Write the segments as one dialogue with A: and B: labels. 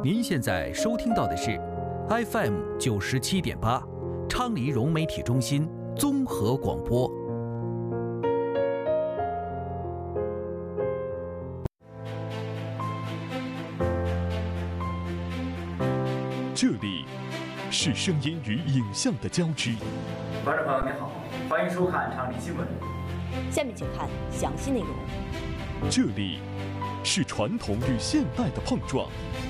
A: 您现在收听到的是 FM 97.8昌黎融媒体中心综合广播。
B: 这里是声音与影像的交织。
C: 观众朋友您好，欢迎收看昌黎新闻。
D: 下面请看详细内容。
B: 这里是传统与现代的碰撞。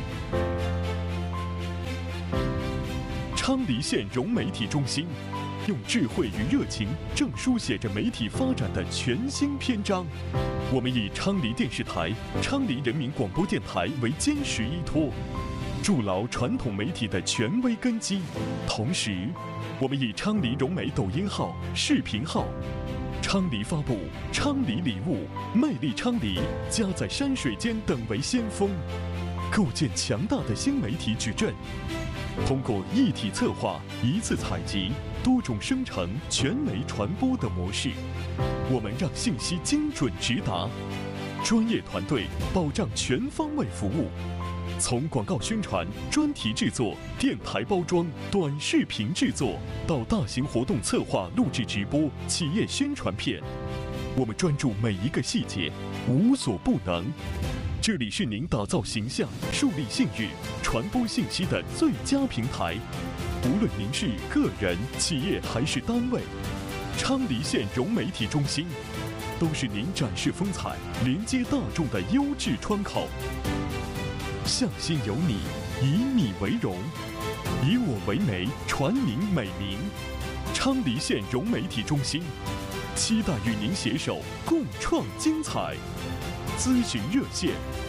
B: 昌黎县融媒体中心用智慧与热情，正书写着媒体发展的全新篇章。我们以昌黎电视台、昌黎人民广播电台为坚实依托，筑牢传统媒体的权威根基。同时，我们以昌黎融媒抖音号、视频号、昌黎发布、昌黎礼物、魅力昌黎、家在山水间等为先锋，构建强大的新媒体矩阵。通过一体策划、一次采集、多种生成、全媒传播的模式，我们让信息精准直达，专业团队保障全方位服务。从广告宣传、专题制作、电台包装、短视频制作，到大型活动策划、录制直播、企业宣传片，我们专注每一个细节，无所不能。这里是您打造形象、树立信誉、传播信息的最佳平台。无论您是个人、企业还是单位，昌黎县融媒体中心都是您展示风采、连接大众的优质窗口。向心有你，以你为荣，以我为媒，传您美名。昌黎县融媒体中心期待与您携手共创精彩。咨询热线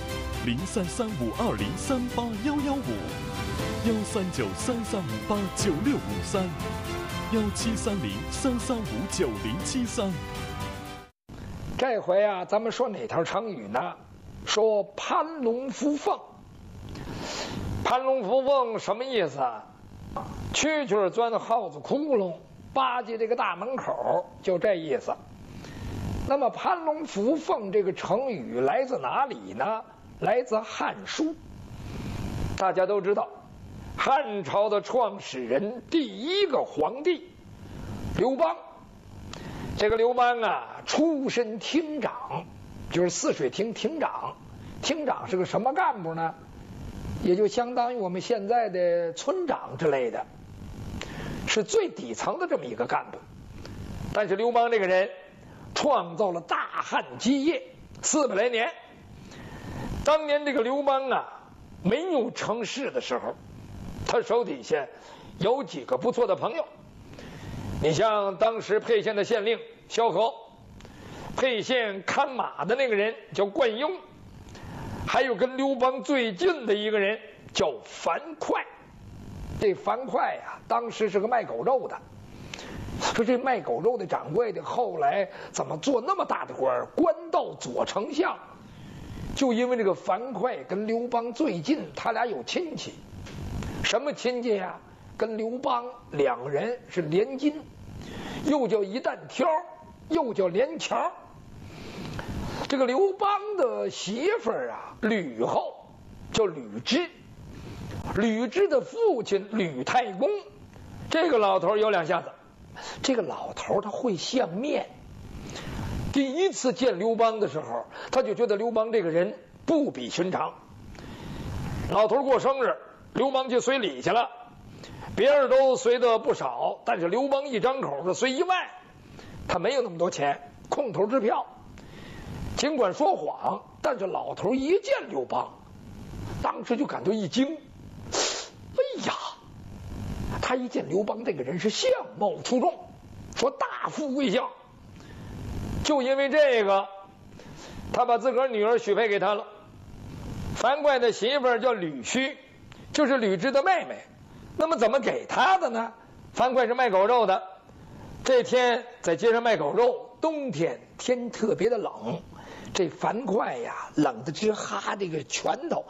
B: ：033520381155，1393389653，173033590073。
E: 这回啊，咱们说哪条成语呢？说攀龙附凤。攀龙附凤什么意思啊？蛐蛐钻耗子窟窿，巴结这个大门口，就这意思。那么攀龙附凤这个成语来自哪里呢？来自《汉书》。大家都知道，汉朝的创始人，第一个皇帝刘邦。这个刘邦啊，出身厅长，就是泗水亭亭长。厅长是个什么干部呢？也就相当于我们现在的村长之类的，是最底层的这么一个干部。但是刘邦这个人创造了大汉基业400来年。当年这个刘邦啊，没有成事的时候，他手底下有几个不错的朋友。你像当时沛县的县令萧何，沛县看马的那个人叫灌婴，还有跟刘邦最近的一个人叫樊哙。这樊哙呀，当时是个卖狗肉的。说这卖狗肉的掌柜的后来怎么做那么大的官，官到左丞相？就因为这个樊哙跟刘邦最近，他俩有亲戚。什么亲戚呀？跟刘邦两人是连襟，又叫一担挑，又叫连桥。这个刘邦的媳妇儿啊，吕后叫吕雉，吕雉的父亲吕太公，这个老头有两下子。这个老头他会相面。第一次见刘邦的时候，他就觉得刘邦这个人不比寻常。老头过生日，刘邦就随礼去了，别人都随的不少，但是刘邦一张口就随1万，他没有那么多钱，空头支票。尽管说谎，但是老头一见刘邦，当时就感到一惊。哎呀，他一见刘邦这个人是相貌出众，说大富贵相。就因为这个，他把自个儿女儿许配给他了。樊哙的媳妇儿叫吕须，就是吕雉的妹妹。那么怎么给他的呢？樊哙是卖狗肉的，这天在街上卖狗肉，冬天天特别的冷，这樊哙呀冷得直哈这个拳头，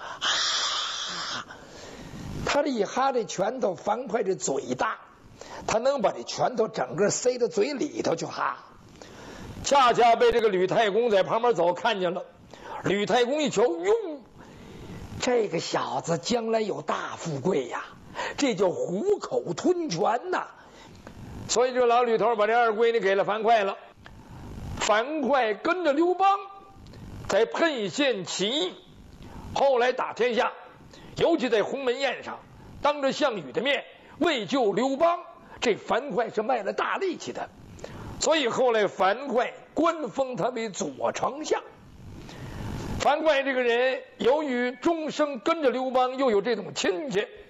E: 他这一哈这拳头，樊哙这嘴大，他能把这拳头整个塞到嘴里头去哈。恰恰被这个吕太公在旁边走看见了，吕太公一瞧，哟， 这个小子将来有大富贵呀，这叫虎口吞泉呐。所以这老吕头把这二闺女给了樊哙了。樊哙跟着刘邦在沛县起义，后来打天下，尤其在鸿门宴上，当着项羽的面为救刘邦，这樊哙是卖了大力气的。所以后来樊哙官封他为左丞相。樊哙这个人，由于终生跟着刘邦，又有这种亲戚，